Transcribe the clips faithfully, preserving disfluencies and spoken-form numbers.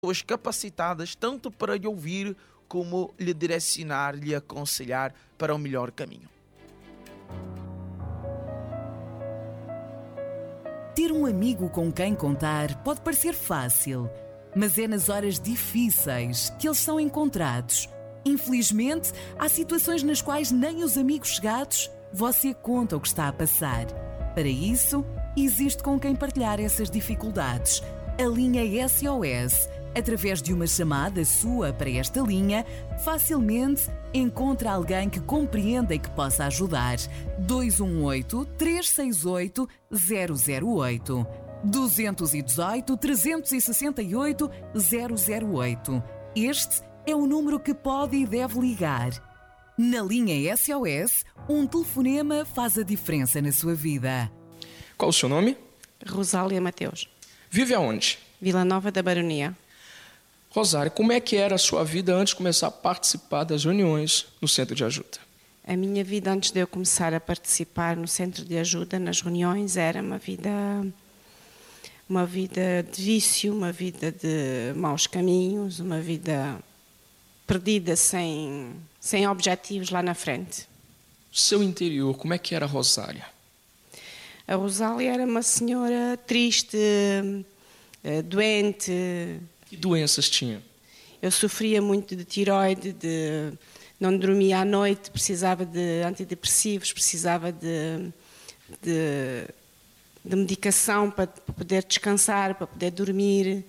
pessoas capacitadas tanto para lhe ouvir como lhe direcionar, lhe aconselhar para o melhor caminho. Ter um amigo com quem contar pode parecer fácil, mas é nas horas difíceis que eles são encontrados. Infelizmente, há situações nas quais nem os amigos chegados você conta o que está a passar. Para isso, existe com quem partilhar essas dificuldades. A linha S O S. Através de uma chamada sua para esta linha, facilmente encontra alguém que compreenda e que possa ajudar. dois um oito, três seis oito, zero zero oito. dois um oito, três seis oito, zero zero oito. Este é o número que pode e deve ligar. Na linha S O S, um telefonema faz a diferença na sua vida. Qual o seu nome? Rosália Mateus. Vive aonde? Vila Nova da Baronia. Rosário, como é que era a sua vida antes de começar a participar das reuniões no Centro de Ajuda? A minha vida antes de eu começar a participar no Centro de Ajuda, nas reuniões, era uma vida, uma vida de vício, uma vida de maus caminhos, uma vida perdida, sem, sem objetivos lá na frente. Seu interior, como é que era a Rosália? A Rosália era uma senhora triste, doente. Que doenças tinha? Eu sofria muito de tiroide, de, não dormia à noite, precisava de antidepressivos, precisava de, de, de medicação para, para poder descansar, para poder dormir.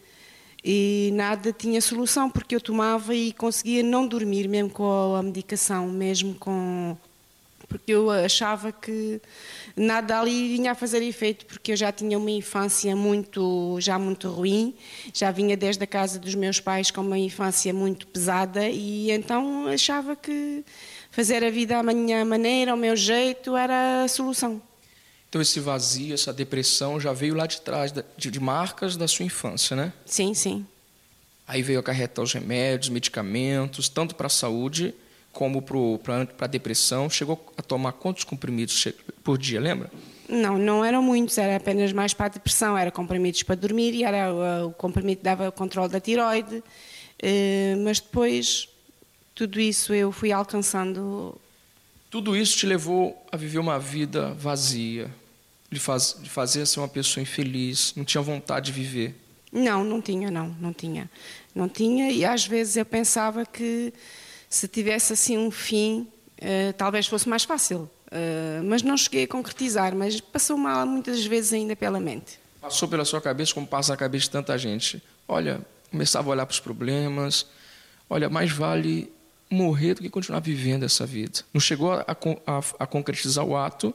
E nada tinha solução, porque eu tomava e conseguia não dormir, mesmo com a medicação, mesmo com... porque eu achava que nada ali vinha a fazer efeito, porque eu já tinha uma infância muito, já muito ruim, já vinha desde a casa dos meus pais com uma infância muito pesada e então achava que fazer a vida à minha maneira, ao meu jeito, era a solução. Então esse vazio, essa depressão já veio lá de trás, de, de marcas da sua infância, né? Sim, sim. Aí veio acarretar os remédios, medicamentos, tanto para a saúde como para a depressão. Chegou a tomar quantos comprimidos por dia, lembra? Não, não eram muitos, era apenas mais para a depressão, era comprimidos para dormir e era, o comprimido que dava o controle da tiroide, mas depois tudo isso eu fui alcançando. Tudo isso te levou a viver uma vida vazia, de, faz, de fazer ser uma pessoa infeliz, não tinha vontade de viver? Não, não tinha, não, não tinha. Não tinha e às vezes eu pensava que se tivesse assim um fim, uh, talvez fosse mais fácil. Uh, mas não cheguei a concretizar, mas passou mal muitas vezes ainda pela mente. Passou pela sua cabeça como passa na cabeça de tanta gente. Olha, começava a olhar para os problemas. Olha, mais vale morrer do que continuar vivendo essa vida. Não chegou a, a, a concretizar o ato,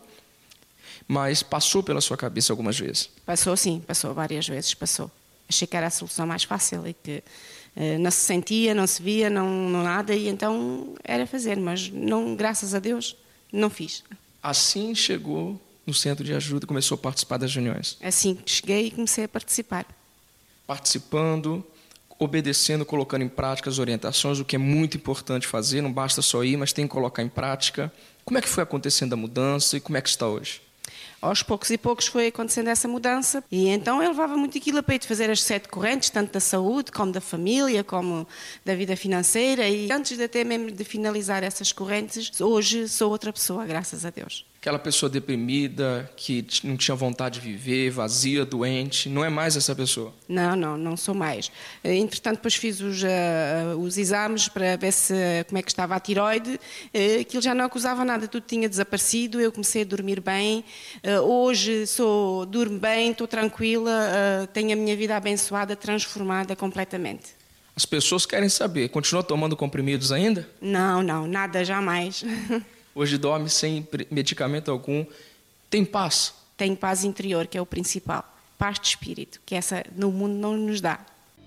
mas passou pela sua cabeça algumas vezes. Passou sim, passou várias vezes, passou. Achei que era a solução mais fácil e que uh, não se sentia, não se via, não, não nada, e então era fazer, mas não, graças a Deus, não fiz. Assim chegou no Centro de Ajuda e começou a participar das reuniões? Assim que cheguei e comecei a participar. Participando, obedecendo, colocando em prática as orientações, o que é muito importante fazer, não basta só ir, mas tem que colocar em prática. Como é que foi acontecendo a mudança e como é que está hoje? Aos poucos e poucos foi acontecendo essa mudança e então eu levava muito aquilo a peito, fazer as sete correntes, tanto da saúde, como da família, como da vida financeira, e antes de até mesmo de finalizar essas correntes, hoje sou outra pessoa, graças a Deus. Aquela pessoa deprimida, que não tinha vontade de viver, vazia, doente, não é mais essa pessoa? Não, não, não sou mais. Entretanto, depois fiz os, uh, os exames para ver se, como é que estava a tiroide, uh, aquilo já não acusava nada, tudo tinha desaparecido, eu comecei a dormir bem, uh, hoje sou, durmo bem, estou tranquila, uh, tenho a minha vida abençoada, transformada completamente. As pessoas querem saber, continua tomando comprimidos ainda? Não, não, nada, jamais. Hoje dorme sem medicamento algum. Tem paz? Tem paz interior, que é o principal. Paz de espírito, que essa no mundo não nos dá.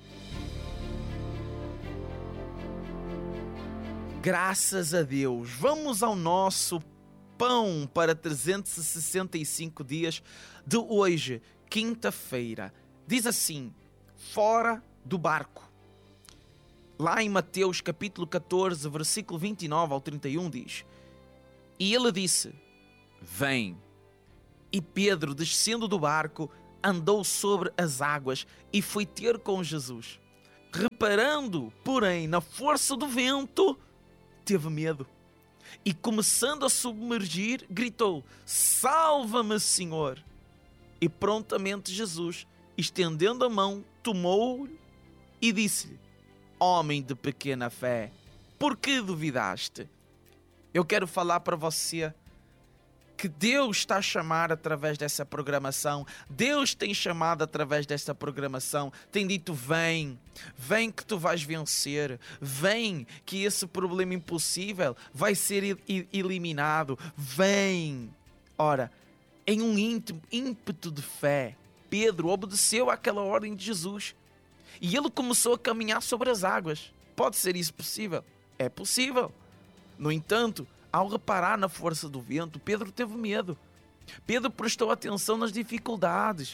Graças a Deus. Vamos ao nosso pão para trezentos e sessenta e cinco dias de hoje, quinta-feira. Diz assim, fora do barco. Lá em Mateus capítulo catorze, versículo vinte e nove ao trinta e um diz: E ele disse, vem. E Pedro, descendo do barco, andou sobre as águas e foi ter com Jesus. reparando, porém, na força do vento, teve medo. E começando a submergir, gritou: salva-me, Senhor! E prontamente Jesus, estendendo a mão, tomou-o e disse-lhe: homem de pequena fé, por que duvidaste? Eu quero falar para você que Deus está a chamar através dessa programação. Deus tem chamado através desta programação. Tem dito: vem, vem que tu vais vencer. Vem que esse problema impossível vai ser eliminado. Vem. Ora, em um ímpeto de fé, Pedro obedeceu àquela ordem de Jesus. E ele começou a caminhar sobre as águas. Pode ser isso possível? É possível. No entanto, ao reparar na força do vento, Pedro teve medo. Pedro prestou atenção nas dificuldades.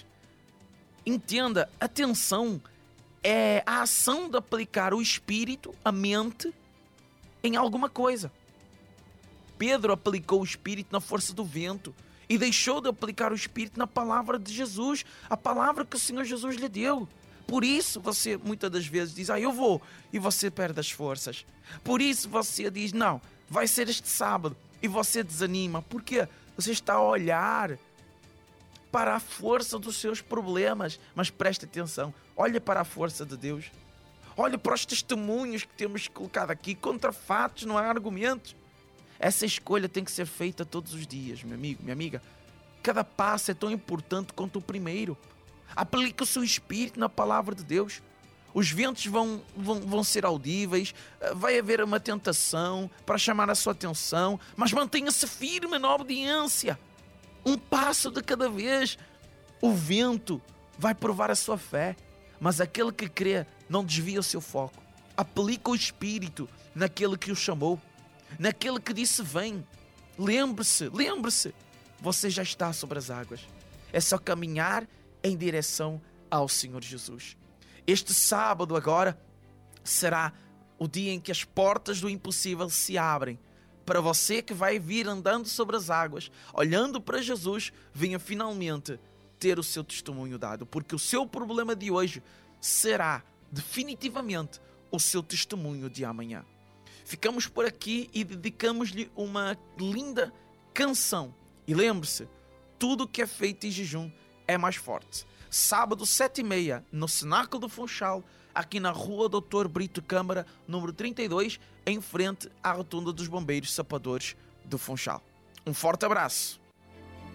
Entenda, atenção é a ação de aplicar o espírito, a mente, em alguma coisa. Pedro aplicou o espírito na força do vento e deixou de aplicar o espírito na palavra de Jesus, a palavra que o Senhor Jesus lhe deu. Por isso você muitas das vezes diz: ah, eu vou, e você perde as forças. Por isso você diz: não, vai ser este sábado, e você desanima. Por quê? Você está a olhar para a força dos seus problemas. Mas preste atenção, olha para a força de Deus. Olha para os testemunhos que temos colocado aqui, contra fatos, não há argumentos. Essa escolha tem que ser feita todos os dias, meu amigo, minha amiga. Cada passo é tão importante quanto o primeiro. Aplique o seu espírito na palavra de Deus. Os ventos vão, vão, vão ser audíveis, vai haver uma tentação para chamar a sua atenção, mas mantenha-se firme na obediência. Um passo de cada vez. O vento vai provar a sua fé, mas aquele que crê não desvia o seu foco. Aplica o espírito naquele que o chamou, naquele que disse: vem. Lembre-se, lembre-se, você já está sobre as águas. É só caminhar em direção ao Senhor Jesus. Este sábado agora será o dia em que as portas do impossível se abrem. Para você que vai vir andando sobre as águas, olhando para Jesus, venha finalmente ter o seu testemunho dado. Porque o seu problema de hoje será definitivamente o seu testemunho de amanhã. Ficamos por aqui e dedicamos-lhe uma linda canção. E lembre-se, tudo que é feito em jejum é mais forte. Sábado, sete e meia, no Cenáculo do Funchal, aqui na rua doutor Brito Câmara, número trinta e dois, em frente à rotunda dos Bombeiros Sapadores do Funchal. Um forte abraço.